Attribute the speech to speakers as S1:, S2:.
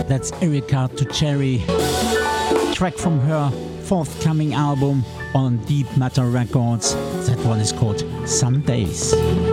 S1: That's Erika to Cherry, track from her forthcoming album on Deep Matter Records. That one is called Some Days.